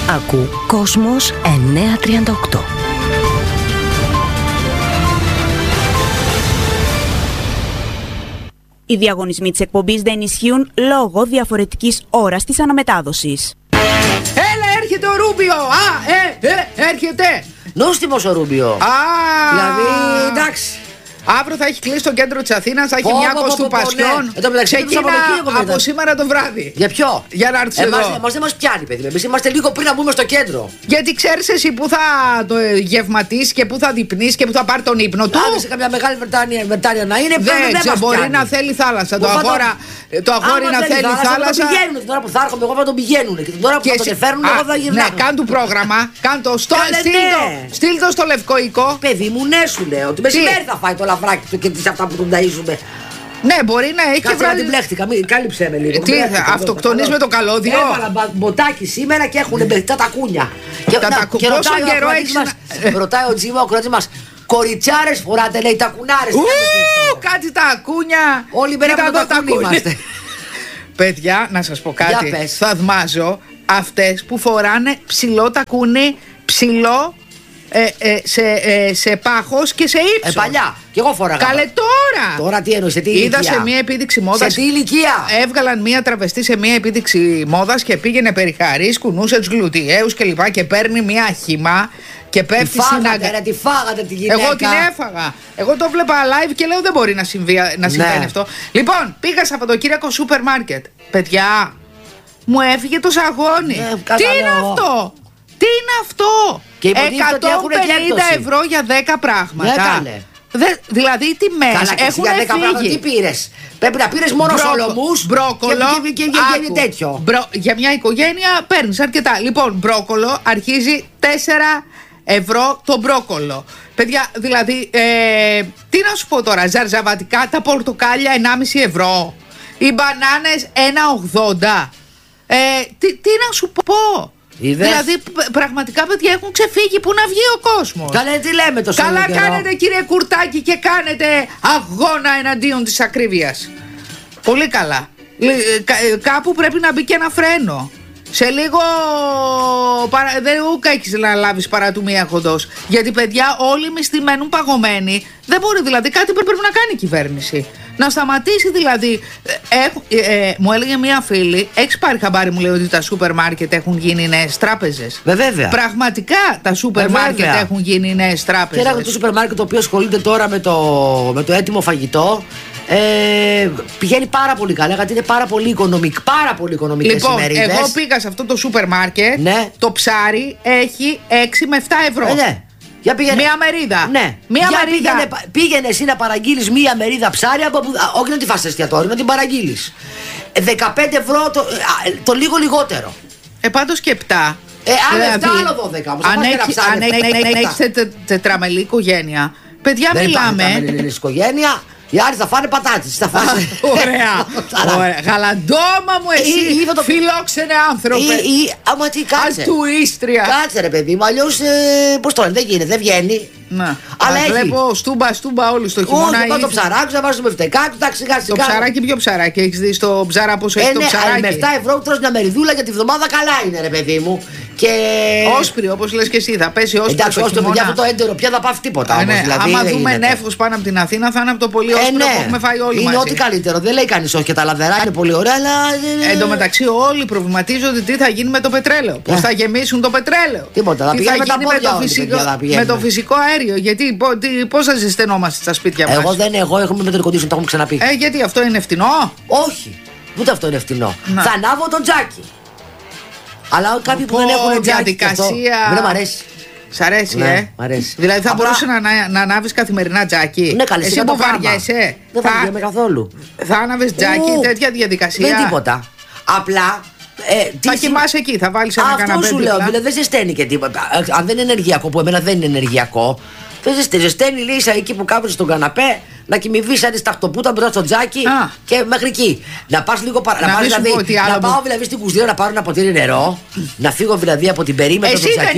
Ακού Κόσμος 938. Οι διαγωνισμοί της εκπομπής δεν ισχύουν λόγω διαφορετικής ώρας της αναμετάδοσης. Έλα, έρχεται ο Ρούμπιο! Έρχεται! Νόστιμος ο Ρούμπιο. Δηλαδή, εντάξει. Αύριο θα έχει κλείσει το κέντρο της Αθήνας, θα έχει μια κοστουπασιόν. Ξεκίνα από σήμερα το βράδυ. Για ποιο? Για να έρθεις εδώ. Εμάς δεν μας πιάνει, παιδί. Εμείς είμαστε λίγο πριν να μπούμε στο κέντρο. Γιατί ξέρεις εσύ που θα το γευματίσεις και που θα δειπνείς και που θα πάρει τον ύπνο του. Αν σε καμιά Μεγάλη Βρετάνια να είναι, δεν μπορεί να θέλει θάλασσα. Το αγόρι να θέλει θάλασσα. Θα πηγαίνουν την ώρα που θα έρχομαι, εγώ θα τον πηγαίνουν. Και την ώρα που θα τον φέρνουν, εγώ θα γυρνάω. Ναι, κάν του πρόγραμμα. Στείλ το στο Λευκό Οίκο. Παιδί μου, ναι, σου λέω. Το μεσημέρι θα φάει το λαβράκι του και τις αυτά που τον ταΐζουμε. Ναι, μπορεί να έχει. Κάτσε να την πλέχτηκα, κάλυψε με λίγο. Τι, αυτοκτονείς με το καλώδιο? Έβαλα μποτάκι σήμερα και έχουν μπεχτά τα κούνια. Και πόσο καιρό έχεις ρωτάει ο Τζίμα, ο κρατής μας, κοριτσάρες φοράτε, λέει, τα κουνάρες. Κάτι τα κούνια. Όλη μέρα με τα κούνια είμαστε. Παιδιά, να σας πω κάτι. Θαυμάζω αυτές που φοράνε ψηλό τακούνι, ψηλό σε πάχος και σε ύψος. Παλιά. Και εγώ φοράγα. Καλέ τώρα. Τώρα τι εννοείς, σε τι ηλικία? Είδα σε μια επίδειξη μόδας. Σε τι ηλικία? Έβγαλαν μια τραβεστή σε μια επίδειξη μόδας και πήγαινε περιχαρής, κουνούσε τους γλουτιαίους κλπ. Και παίρνει μια χύμα και πέφτει στην αγκαλιά. Τη φάγατε τη γυναίκα. Εγώ την έφαγα. Εγώ το βλέπα live και λέω δεν μπορεί να συμβαίνει αυτό. Λοιπόν, πήγα Σαββατοκύριακο σούπερ μάρκετ. Παιδιά, μου έφυγε το σαγόνι. Τι είναι αυτό? Τι είναι αυτό? 150 ευρώ για 10 πράγματα. Δηλαδή οι τιμές έχουν φύγει. Τι πήρες? Πρέπει να πήρες μόνο σολομούς, μπρόκολο και τέτοιο. Για μια οικογένεια παίρνεις αρκετά. Λοιπόν, μπρόκολο αρχίζει 4 ευρώ το μπρόκολο. Παιδιά, δηλαδή, τι να σου πω τώρα, ζαρζαβατικά, τα πορτοκάλια 1,5 ευρώ. Οι μπανάνες 1,80. Τι να σου πω. Είδες? Δηλαδή πραγματικά παιδιά έχουν ξεφύγει. Πού να βγει ο κόσμος. Καλέ, τι λέμε το Καλά καιρό. κάνετε κύριε Κουρτάκη και κάνετε αγώνα εναντίον της ακρίβειας. Πολύ καλά. Κάπου πρέπει να μπει και ένα φρένο. Σε λίγο δεν ούκα έχεις να λάβεις παρά του μία χοντός. Γιατί παιδιά όλοι μισθοί μένουν παγωμένοι. Δεν μπορεί, δηλαδή κάτι πρέπει να κάνει η κυβέρνηση. Να σταματήσει δηλαδή. Μου έλεγε μία φίλη, έχεις πάρει χαμπάρι, μου λέει, ότι τα σούπερ μάρκετ έχουν γίνει νέες τράπεζες? Βέβαια. Πραγματικά τα σούπερ μάρκετ έχουν γίνει νέες τράπεζες. Και ένα το σούπερ μάρκετ το οποίο ασχολείται τώρα με το έτοιμο φαγητό. Πηγαίνει πάρα πολύ καλά, γιατί είναι πάρα πολύ οικονομικές ημερίδες. Λοιπόν, εγώ πήγα σε αυτό το σούπερ μάρκετ. Ναι. Το ψάρι έχει 6 με 7 ευρώ. Ναι. Μία μερίδα. Ναι. Πήγαινε εσύ να παραγγείλεις μία μερίδα ψάρι, όχι να τη φας εστιατόριο, να την παραγγείλεις. 15 ευρώ το λίγο λιγότερο. Πάντως και 7. Αν 7 άλλο 12 όμως. Αν έχεις τετραμελή οικογένεια, παιδιά, δεν μιλάμε. Δεν υπάρχει τετραμελή οικογένεια. Οι άλλοι θα φάνε πατάτες. Ωραία. Γαλαντόμα μου, εσύ φιλόξενε άνθρωπε. Άμα τι, κάτσε. Αλτουίστρια. Κάτσε ρε παιδί μου, αλλιώς πώς το λένε, δεν γίνεται, δεν βγαίνει. Αλλά βλέπω στούμπα όλους το χειμώνα. Όχι, πάω το ψαράκι, θα βάζω το μπιφτεκάκι, τα σιγά. Το ψαράκι, ποιο ψαράκι? Έχεις δει στο ψάρα πόσο έχει το ψαράκι? Με 7 ευρώ τρως μια μεριδούλα για τη βδομάδα, καλά είναι ρε παιδί μου. Και... Όσπρι, όπως λες και εσύ, θα πέσει όσπρι. Εντάξει, όσπρι, παιδιά, αυτό το έντερο πια θα πάθει τίποτα. Ναι, δηλαδή, άμα δούμε νέφος πάνω από την Αθήνα, θα είναι από το πολύ όσπρι που έχουμε φάει όλοι μαζί. Είναι ό,τι καλύτερο. Δεν λέει κανείς όχι, και τα λαδερά είναι πολύ ωραία, αλλά. Εν τω μεταξύ, όλοι προβληματίζονται τι θα γίνει με το πετρέλαιο. Πώς θα γεμίσουν το πετρέλαιο. Τίποτα. Τι θα γίνει με το φυσικό αέριο. Γιατί πώς θα ζεστενόμαστε στα σπίτια μας? Εγώ έχουμε με το air condition, το έχουμε ξαναπεί. Γιατί αυτό είναι φτηνό? Όχι, ούτε αυτό είναι φτηνό. Θα ανάβω τον τζάκι. Αλλά κάποιοι που δεν έχουν διαδικασία. Δεν μ' αρέσει. Σ' αρέσει, Μ' αρέσει. Δηλαδή θα μπορούσε να ανάβεις καθημερινά τζάκι. Ναι, καλή. Εσύ που βαριέσαι. Δεν βαριέμαι καθόλου. Θα ανάβεις τζάκι, τέτοια διαδικασία? Δεν τίποτα. Απλά. Θα κοιμάσαι εκεί, θα βάλεις ένα καναπέ. Αυτό σου λέω, δηλαδή δεν ζεσταίνει και τίποτα. Αν δεν είναι ενεργειακό, που εμένα δεν είναι ενεργειακό, δεν ζεσταίνει, λέει, εκεί που κάθεσαι στον καναπέ, να κοιμηθεί σαν τη σταχτοπούτα μπροστά στο τζάκι και μέχρι εκεί. Να πας λίγο παραπάνω. Να πάω δηλαδή στην κουζίνα να πάρω ένα ποτήρι νερό, να φύγω δηλαδή από την περίμετρο του τζακιού.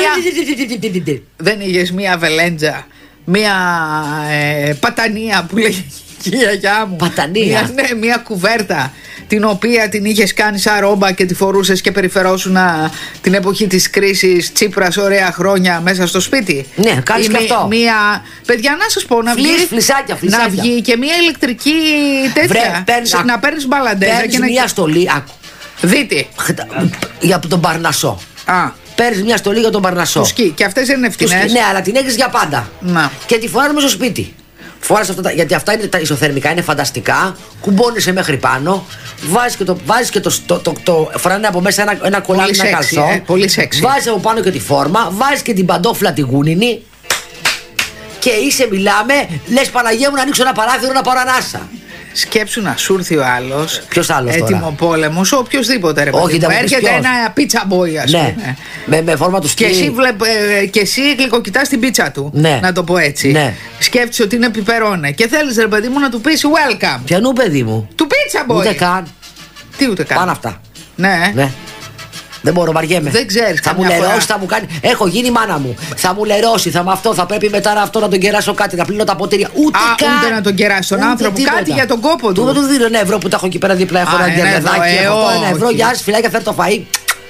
Δεν είχες μία βελέντζα, μία πατανία που λέγει η γιαγιά μου? Πατανία? Μία κουβέρτα την οποία την είχες κάνει σαν ρόμπα και τη φορούσες και περιφερόσουν την εποχή της κρίσης Τσίπρας ωραία χρόνια μέσα στο σπίτι. Ναι, κάνεις και αυτό. Παιδιά, να σας πω, να βγει και μια ηλεκτρική τέτοια. Να παίρνεις μπαλαντέζα. Παίρνεις μια στολή. Δείτε. Για τον Παρνασσό. Παίρνεις μια στολή για τον Παρνασσό. Και αυτές δεν είναι φτηνές. Ναι, αλλά την έχεις για πάντα. Να. Και τη φοράς μέσα στο σπίτι. Φοράς αυτά, γιατί αυτά είναι τα ισοθερμικά, είναι φανταστικά. Κουμπώνεσαι μέχρι πάνω. Βάζεις και το φοράνε από μέσα ένα κολλάκι, ένα καλσό. Πολύ σεξι. Βάζεις από πάνω και τη φόρμα. Βάζεις και την παντόφλα τη γούνινη. Και μιλάμε, λες Παναγία μου να ανοίξω ένα παράθυρο να πάρω ανάσα. Σκέψου να σου έρθει ο άλλος. Ποιος άλλος τώρα? Έτοιμο πόλεμος, οποιοδήποτε ρε παιδί μου. Έρχεται ένα πίτσα μπόι, ας πούμε. Με φόρμα του σκι. Και εσύ γλυκοκοιτάς την πίτσα του. Ναι. Να το πω έτσι. Ναι. Σκέφτεσαι ότι είναι πιπερόνε. Και θέλεις ρε παιδί μου να του πεις welcome. Ποιανού παιδί μου? Του πίτσα μπόι. Ούτε καν. Τι ούτε καν? Πάνω αυτά. Ναι. Δεν μπορώ, βαριέμαι. Δεν ξέρεις. Θα μου λερώσει, θα μου κάνει. Έχω γίνει η μάνα μου. Θα μου λερώσει, θα με αυτό. Θα πρέπει μετά αυτό να τον κεράσω κάτι, να πλύνω τα ποτήρια. Ούτε να τον κεράσω τον άνθρωπο. Τίποτα. Κάτι για τον κόπο του. Του του δίνω 1 ευρώ που τα έχω εκεί πέρα δίπλα. Έχω ένα γερδάκι. Έχω 1 ευρώ. Γεια σα, φυλάκια, φέρει το φαΐ.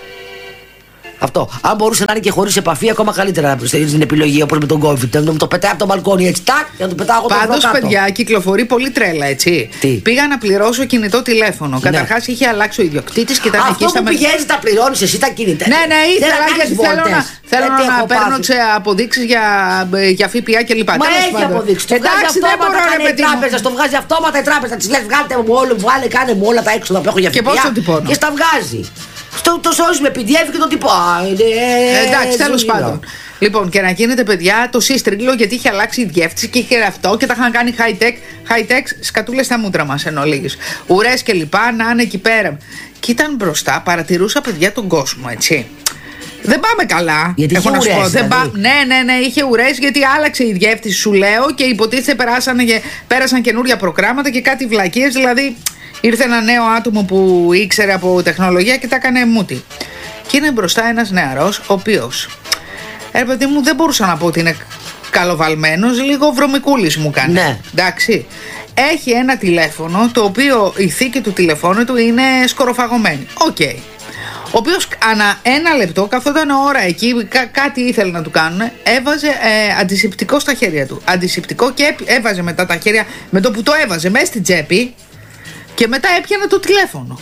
Αυτό. Αν μπορούσε να είναι και χωρίς επαφή, ακόμα καλύτερα στην επιλογή, όπως με τον COVID. Να μου το πετάει από το μπαλκόνι έτσι, τάκ, και να του πετάω εγώ το Πάντως, παιδιά, κυκλοφορεί πολύ τρέλα, έτσι. Τι? Πήγα να πληρώσω κινητό τηλέφωνο. Ναι. Καταρχάς είχε αλλάξει ο ιδιοκτήτης και ήταν αυτό εκεί στα που πηγαίνεις τα πληρώνεις εσύ τα κινητά. Ναι, ήθελα γιατί θέλω να παίρνω αποδείξεις για ΦΠΑ και λοιπά. Μα έχει αποδείξεις. Εντάξει, δεν μπορώ να με τράπεζα. Το βγάζει αυτόματα η τράπεζα. Τη λες βγάλτε μου όλο, κάνε μου όλα τα έξοδα που έχω για ΦΠΑ. Και πώς το τυπώνω? Και στα βγάζει. Το σώζει με PDF και το τυπώ. Εντάξει, τέλος πάντων. Λοιπόν, και να γίνεται, παιδιά, το σύστριγγλο, γιατί είχε αλλάξει η διεύθυνση και είχε αυτό και τα είχαν κάνει high-tech σκατούλες στα μούτρα μας εν ολίγης. Ουρές και λοιπά, να είναι εκεί πέρα. Και ήταν μπροστά, παρατηρούσα, παιδιά, τον κόσμο, έτσι. Δεν πάμε καλά. Γιατί έχω να σου πω. Ναι, είχε ουρές γιατί άλλαξε η διεύθυνση, σου λέω, και υποτίθεται πέρασαν καινούρια προγράμματα και κάτι βλακίες, δηλαδή. Ήρθε ένα νέο άτομο που ήξερε από τεχνολογία και τα έκανε μούτι. Και είναι μπροστά ένας νεαρός, ο οποίος, παιδί μου, δεν μπορούσα να πω ότι είναι καλοβαλμένος, λίγο βρωμικούλης μου κάνει. Ναι. Εντάξει. Έχει ένα τηλέφωνο, το οποίο η θήκη του τηλεφώνου του είναι σκοροφαγωμένη. Οκ. Ο οποίος ανά 1 λεπτό, καθόταν ώρα εκεί, κάτι ήθελε να του κάνουν, έβαζε αντισηπτικό στα χέρια του. Αντισηπτικό και έβαζε μετά τα χέρια, με το που το έβαζε μέσα στην τσέπη. Και μετά έπιανε το τηλέφωνο.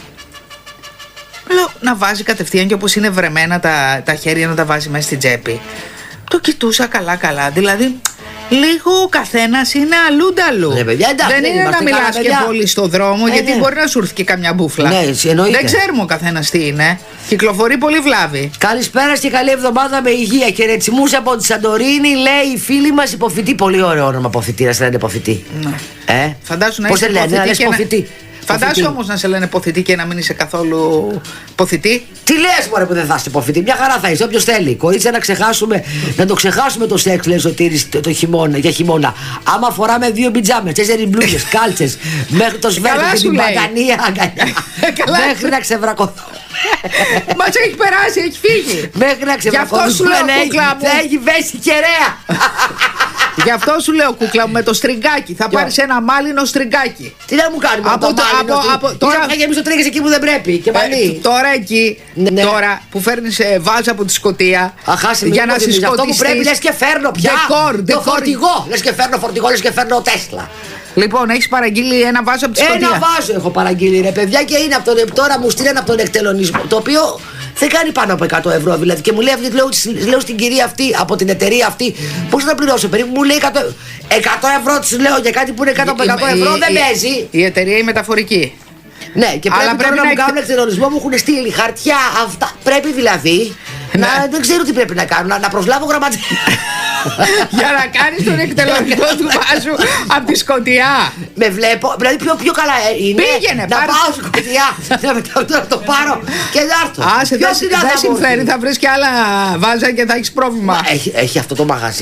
Λέω να βάζει κατευθείαν και όπως είναι βρεμένα τα χέρια να τα βάζει μέσα στην τσέπη. Το κοιτούσα καλά. Δηλαδή λίγο ο καθένας είναι αλλού. Ναι, παιδιά, εντάξει, δεν είναι να μιλάς και πολύ στο δρόμο, γιατί μπορεί να σου έρθει και καμιά μπούφλα. Ναι, δεν ξέρουμε ο καθένας τι είναι. Κυκλοφορεί πολύ βλάβη. Καλησπέρα και καλή εβδομάδα με υγεία. Και ρετσιμούς από τη Σαντορίνη, λέει η φίλη μας υποφοιτή. Πολύ ωραίο όνομα υποφοιτή, να σε λένε υποφοιτή. Ναι. Φαντάσου να είσαι υποφοιτή. Φαντάσου όμως να σε λένε ποθητή και να μην είσαι καθόλου ποθητή. Τι λες μωρέ που δεν θα είσαι ποθητή? Μια χαρά θα είσαι, όποιος θέλει. Κορίτσια, να το ξεχάσουμε το σεξ, λέει Σωτήρης, για χειμώνα. Άμα φοράμε 2 πιτζάμες, 4 μπλούζες, κάλτσες, μέχρι το σβέρτο και την παγκανία αγκαλιά. Μέχρι να ξεβρακωθώ. Μας έχει περάσει, έχει φύγει. Μέχρι να ξεβρακωθούμε, θα έχει βέσει κεραία. Γι' αυτό σου λέω, κούκλα μου, με το στριγκάκι. Θα πάρεις ένα μάλινο στριγκάκι. Τι να μου κάνουμε από το μάλινο? Τώρα θα γεμίσει το τρίγκες εκεί που δεν πρέπει. Και πάλι. Τώρα εκεί, τώρα που φέρνεις βάζα από τη Σκωτία. Για να συσκοτήσεις. Αυτό που πρέπει, λες και φέρνω πια. Το φορτηγό. Λες και φέρνω φορτηγό, λες και φέρνω Τέσλα. Λοιπόν, έχεις παραγγείλει ένα βάζο από τη Σκωτία? Ένα βάζο έχω παραγγείλει, ρε παιδιά, και είναι από τον. Τώρα μου στείλανε από τον εκτελονισμό. Το οποίο δεν κάνει πάνω από 100 ευρώ δηλαδή. Και μου λέει, λέω στην κυρία αυτή, από την εταιρεία αυτή, πώς θα πληρώσω περίπου? Μου λέει 100 ευρώ, της λέω, για κάτι που είναι κάτω από 100 ευρώ δεν παίζει. Η εταιρεία η μεταφορική. Ναι, και πρέπει να μου κάνουν εκτελονισμό, μου έχουν στείλει χαρτιά αυτά. Πρέπει δηλαδή. Δεν ξέρω τι πρέπει να κάνω, να προσλάβω γραμματέα. Για να κάνεις τον εκτελονισμό του βάζου από τη Σκωτία. Με βλέπω, δηλαδή πιο καλά είναι. Πήγαινε, να πάω Σκωτία, να το πάρω και να έρθω. Δεν συμφέρει, θα βρεις και άλλα βάζα και θα έχεις πρόβλημα. Έχει αυτό το μαγαζί.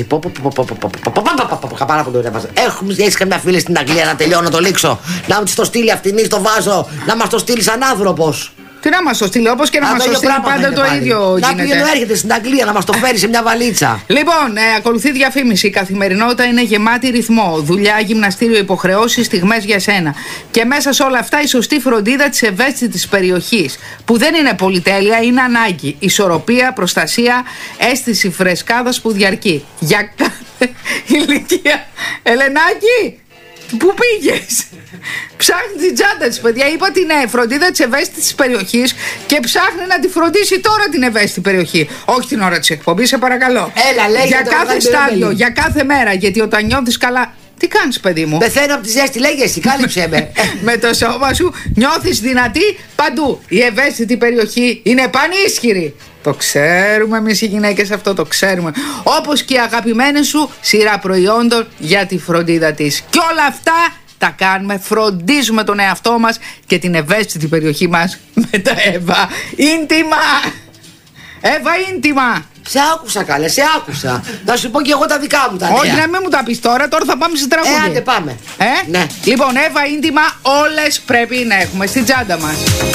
Πάρα πολύ ωραία βάζα. Έχεις καμιά φίλη στην Αγγλία να τελειώνω, να το λήξω? Να μου το στείλει αυτήν στο βάζο, να μας το στείλει σαν άνθρωπος. Τι να μας το στείλει, όπως και να μας το στείλει πάντα το ίδιο να γίνεται. πει να έρχεται στην Αγγλία να μας το φέρει σε μια βαλίτσα. Λοιπόν, ακολουθεί διαφήμιση. Η καθημερινότητα είναι γεμάτη ρυθμό. Δουλειά, γυμναστήριο, υποχρεώσεις, στιγμές για σένα. Και μέσα σε όλα αυτά η σωστή φροντίδα της ευαίσθητης περιοχής. Που δεν είναι πολυτέλεια, είναι ανάγκη. Ισορροπία, προστασία, αίσθηση φρεσκάδας που διαρκεί. Για κάθε ηλικία. Ελενάκη! Πού πήγες? Ψάχνει την τσάντα της, παιδιά. Είπα την φροντίδα της ευαίσθητης περιοχής και ψάχνει να τη φροντίσει τώρα την ευαίσθητη περιοχή. Όχι την ώρα της εκπομπής, σε παρακαλώ. Έλα, λέγε. Για κάθε στάδιο, για κάθε μέρα. Γιατί όταν νιώθεις καλά. Τι κάνεις, παιδί μου? Πεθαίνω από τη ζέστη, λέγε εσύ, κάλυψε με. Με το σώμα σου νιώθεις δυνατή παντού. Η ευαίσθητη περιοχή είναι πανίσχυρη. Το ξέρουμε εμείς οι γυναίκες αυτό, το ξέρουμε. Όπως και η αγαπημένη σου σειρά προϊόντων για τη φροντίδα της. Και όλα αυτά τα κάνουμε, φροντίζουμε τον εαυτό μας και την ευαίσθητη περιοχή μας με τα Εύα Ίντιμα. Εύα Ίντιμα. Σε άκουσα, καλέ, σε άκουσα. Να σου πω και εγώ τα δικά μου τα νέα. Όχι, να μην μου τα πεις τώρα θα πάμε στην τραγούδια. Άντε πάμε. Ναι. Λοιπόν, Εύα Ίντιμα όλες πρέπει να έχουμε στην τσάντα μας.